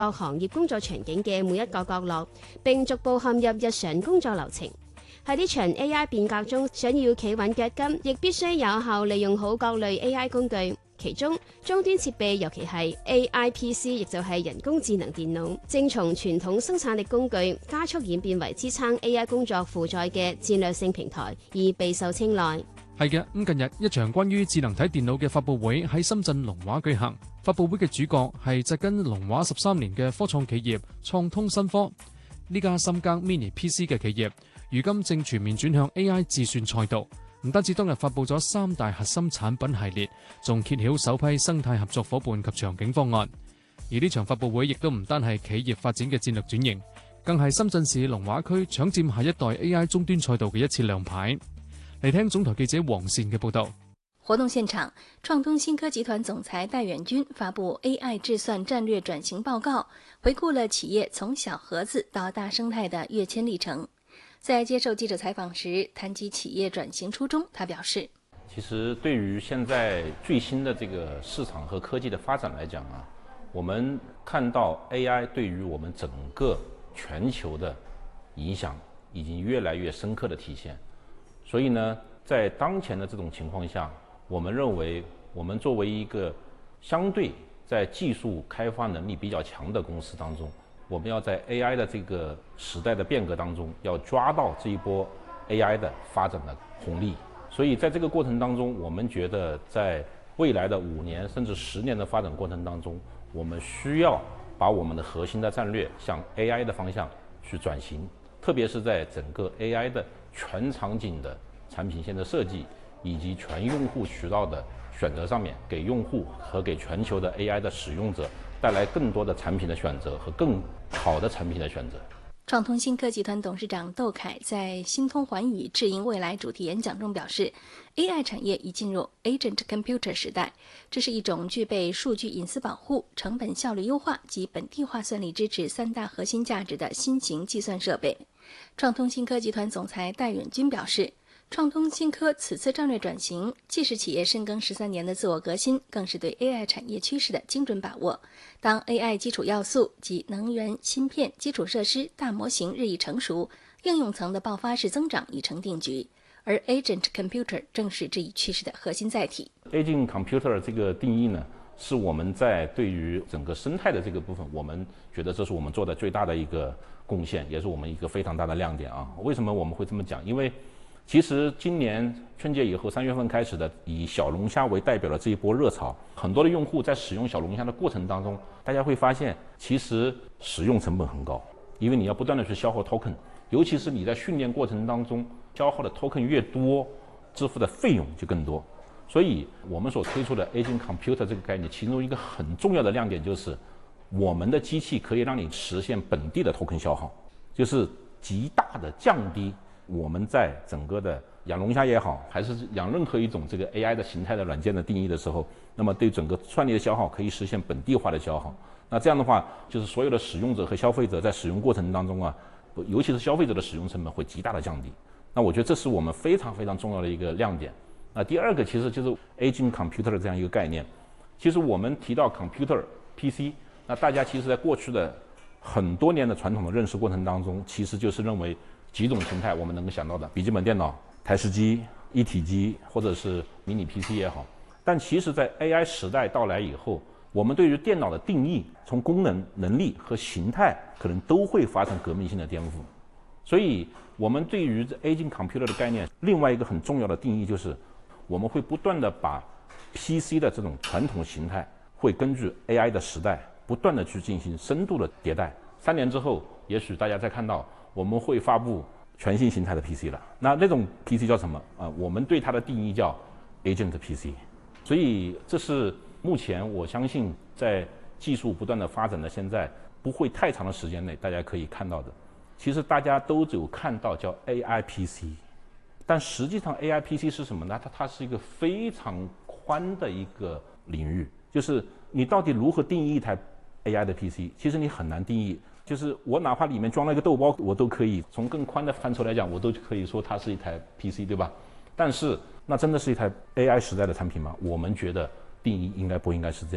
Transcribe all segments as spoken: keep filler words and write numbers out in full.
各行業工作場景嘅每一個角落，並逐步陷入日常工作流程。喺呢場 A I 變革中，想要企穩腳跟，亦必須有效利用好各類 A I 工具。其中，終端設備尤其係 A I P C， 亦就係人工智能電腦，正從傳統生產力工具加速演變為支撐 A I 工作負載嘅戰略性平台，而備受青睞。 係嘅，咁近日一場關於智能體電腦嘅發佈會喺深圳龍華舉行。發佈會嘅主角係紮根龍華十三年嘅科創企業創通新科。呢家深耕 Mini P C 嘅企業，如今正全面轉向 A I 自算賽道。唔單止當日發佈咗三大核心產品系列，仲揭曉首批生態合作夥伴及場景方案。而呢場發佈會亦都唔單係企業發展嘅戰略轉型，更係深圳市龍華區搶佔下一代 A I 終端賽道嘅一次亮牌。嚟聽總台記者黃善嘅報道。 活動現場，創通新科集團總裁戴遠軍發布 A I 智算戰略轉型報告，回顧了企業從小盒子到大生態的躍遷歷程。在接受記者採訪時，談及企業轉型初衷，他表示： 其實對於現在最新的這個市場和科技的發展來講啊，我們看到 A I 對於我們整個全球的影響已經越來越深刻的體現。所以呢，在當前的這種情況下，我們認為我們作為一個相對在技術開發能力比較強的公司當中，我們要在 A I 的這個時代的變革當中，要抓到這一波 A I 的發展的紅利。所以在這個過程當中，我們覺得在未來的五年甚至十年的發展過程當中，我們需要把我們的核心的戰略向 A I 的方向去轉型，特別是在整個 A I 的全場景的產品線的設計以及全用戶渠道的選擇上面，給用戶和給全球的 A I 的使用者帶來更多的產品的選擇和更好的產品的選擇。 創通新科集團董事長竇凱在新通寰宇智贏未來主題演講中表示 ，A I 產業已進入 Agent Computer 時代，這是一種具備數據隱私保護、成本效率優化及本地化算力支持三大核心價值的新型計算設備。創通新科集團總裁戴遠軍表示，創通新科此次戰略轉型，既是企業深耕十三年的自我革新，更是對 A I 產業趨勢的精準把握。當 A I 基礎要素及能源、芯片、基礎設施、大模型日益成熟，應用層的爆發式增長已成定局，而 Agent Computer 正是這一趨勢的核心載體。 Agent Computer 這個定義呢，是我們在對於整個生態的這個部分，我們覺得這是我們做的最大的一個貢獻，也是我們一個非常大的亮點啊。為什麼我們會這麼講？因為其實今年春節以後三月份開始的以小龍蝦為代表的這一波熱潮，很多的用戶在使用小龍蝦的過程當中，大家會發現其實使用成本很高，因為你要不斷的去消耗 token， 尤其是你在訓練過程當中消耗的 token 越多，支付的費用就更多。所以我們所推出的 Agent Computer 這個概念，其中一個很重要的亮點就是我們的機器可以讓你實現本地的 token 消耗，就是極大的降低我們在整個的養龍蝦也好，還是養任何一種這個 A I 的形態的軟件的定義的時候，那麼對整個算力的消耗可以實現本地化的消耗。那這樣的話，就是所有的使用者和消費者在使用過程當中啊，尤其是消費者的使用成本會極大的降低。那我覺得這是我們非常非常重要的一個亮點。那第二個其實就是 Agent Computer 的這樣一個概念。其實我們提到 Computer P C， 那大家其實在過去的很多年的傳統的認識過程當中，其實就是認為幾種形態我們能夠想到的筆記本電腦、台式機、一體機或者是迷你 P C 也好，但其實在 A I 時代到來以後，我們對於電腦的定義從功能、能力和形態可能都會發生革命性的顛覆。所以我們對於 Agent Computer 的概念，另外一個很重要的定義就是我們會不斷的把 P C 的這種傳統形態會根據 A I 的時代不斷的去進行深度的迭代。三年之後，也許大家再看到我們會發布全新形態的 P C 了。那那種 P C 叫什麼啊、呃？我們對它的定義叫 Agent P C。所以這是目前我相信在技術不斷的發展的現在，不會太長的時間內大家可以看到的。其實大家都只有看到叫 A I P C， 但實際上 A I P C 是什麼呢？它它是一個非常寬的一個領域，就是你到底如何定義一台 A I 的 P C， 其實你很難定義。就是我哪怕裡面裝了一個豆包，我都可以從更寬的範疇來講，我都可以說它是一台 P C， 對吧？但是那真的是一台 A I 時代的產品嗎？我們覺得定義應該不應該是這樣。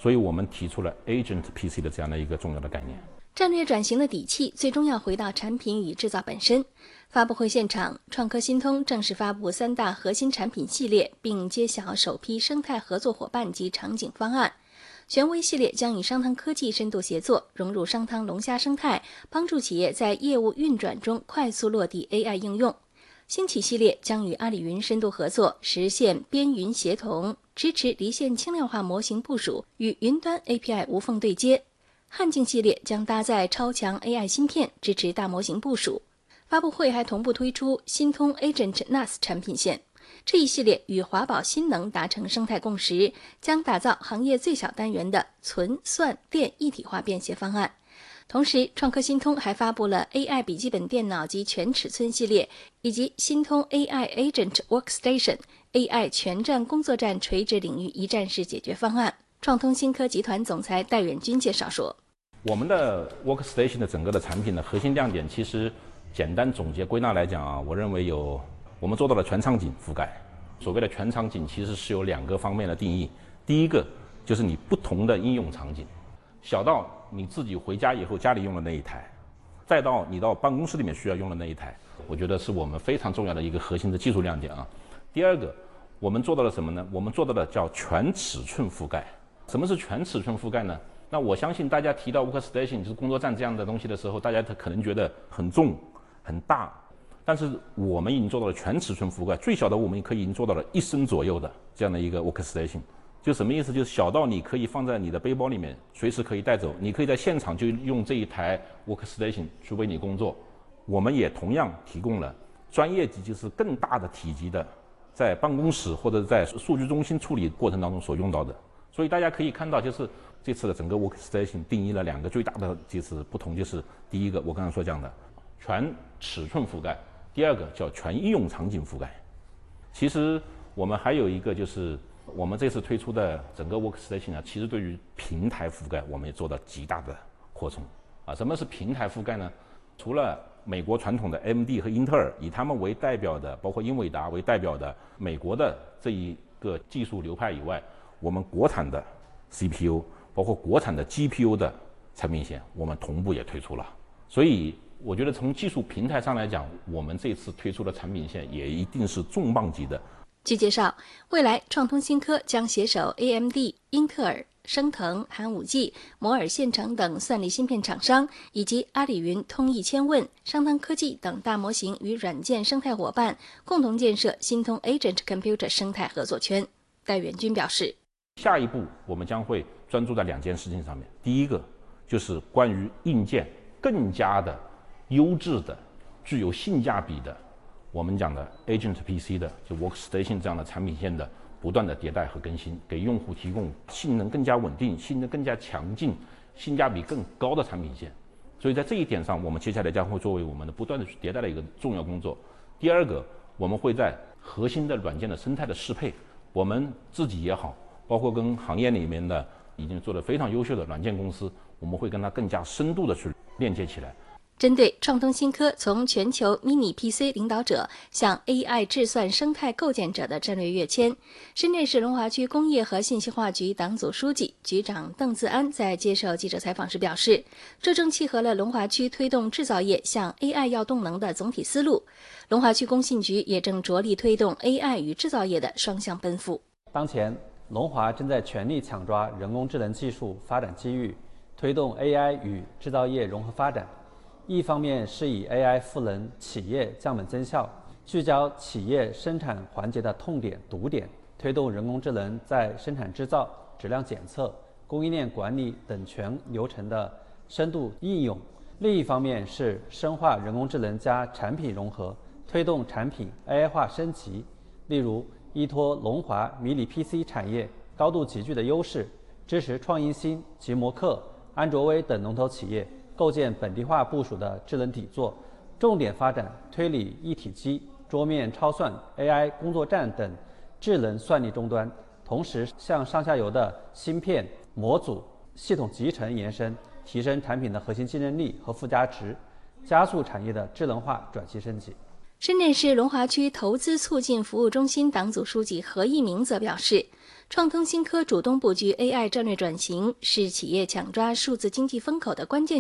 所以我们提出了 Agent P C 的这样的一个重要的概念。 战略转型的底气最终要回到产品与制造本身。发布会现场，创科新通正式发布三大核心产品系列，并揭晓首批生态合作伙伴及场景方案。玄威系列将与商汤科技深度协作，融入商汤龙虾生态，帮助企业在业务运转中快速落地 A I 应用。兴起系列将与阿里云深度合作，实现边云协同，支持离线轻量化模型部署与云端 A P I 无缝对接。汉境系列将搭载超强 A I 芯片，支持大模型部署。发布会还同步推出新通 Agent N A S 产品线，这一系列与华宝新能达成生态共识，将打造行业最小单元的存算电一体化便携方案。同时，创科新通还发布了 A I 笔记本电脑及全尺寸系列，以及新通 A I Agent Workstation、A I 全站工作站垂直领域一站式解决方案。创通新科集团总裁戴远军介绍说， 我们的 Workstation 的整个的产品的核心亮点，其实简单总结归纳来讲啊，我认为有我们做到了全场景覆盖。所谓的全场景其实是有两个方面的定义，第一个就是你不同的应用场景，小到你自己回家以后家里用的那一台，再到你到办公室里面需要用的那一台，我觉得是我们非常重要的一个核心的技术亮点啊。第二个，我们做到了什么呢？我们做到了叫全尺寸覆盖。什么是全尺寸覆盖呢？那我相信大家提到 Workstation 就是工作站这样的东西的时候，大家可能觉得很重很大，但是我们已经做到了全尺寸覆盖，最小的我们可以已经做到了一升左右的这样的一个 Workstation。就什么意思？就是小到你可以放在你的背包里面，随时可以带走，你可以在现场就用这一台 Workstation 去为你工作。我们也同样提供了专业级，就是更大的体积的，在办公室或者在数据中心处理过程当中所用到的。所以大家可以看到，就是这次的整个 Workstation 定义了两个最大的就是不同，就是第一个我刚才所讲的全尺寸覆盖，第二个叫全应用场景覆盖。其实我们还有一个就是我们这次推出的整个 Workstation 呢，其实对于平台覆盖我们也做到极大的扩充啊。什么是平台覆盖呢？除了美国传统的 A M D 和英特尔以他们为代表的，包括英伟达为代表的美国的这一个技术流派以外，我们国产的 C P U 包括国产的 G P U 的产品线我们同步也推出了。所以我觉得从技术平台上来讲，我们这次推出的产品线也一定是重磅级的。 据介绍，未来创通新科将携手 A M D、英特尔、升腾、寒武纪、摩尔线程等算力芯片厂商，以及阿里云、通义千问、商汤科技等大模型与软件生态伙伴，共同建设新通 Agent Computer 生态合作圈。戴远军表示， 下一步我们将会专注在两件事情上面。第一个就是关于硬件更加的优质的、具有性价比的，我们讲的 Agent P C 的，就 Workstation 这样的产品线的不断的迭代和更新，给用户提供性能更加稳定、性能更加强劲、性价比更高的产品线。所以在这一点上，我们接下来将会作为我们的不断的去迭代的一个重要工作。第二个，我们会在核心的软件的生态的适配，我们自己也好，包括跟行业里面的已经做得非常优秀的软件公司，我们会跟它更加深度的去链接起来。 针对创通新科从全球 Mini P C 领导者向 A I 智算生态构建者的战略跃迁，深圳市龙华区工业和信息化局党组书记、局长邓自安在接受记者采访时表示，这正契合了龙华区推动制造业向 A I 要动能的总体思路。龙华区工信局也正着力推动 A I 与制造业的双向奔赴。 当前，龙华正在全力抢抓人工智能技术发展机遇，推动 A I 与制造业融合发展。一方面是以 A I 赋能企业降本增效，聚焦企业生产环节的痛点、堵点，推动人工智能在生产制造、质量检测、供应链管理等全流程的深度应用；另一方面是深化人工智能加产品融合，推动产品 A I 化升级。例如，依托龙华迷你 P C 产业高度集聚的优势，支持创银新、吉摩克、安卓微等龙头企业构建本地化部署的智能底座，重点发展推理一体机、桌面超算、A I 工作站等智能算力终端，同时向上下游的芯片、模组、系统集成延伸，提升产品的核心竞争力和附加值，加速产业的智能化转型升级。 深圳市龙华区投资促进服务中心党组书记何一鸣则表示，创通新科主动布局 A I 战略转型，是企业抢抓数字经济风口的关键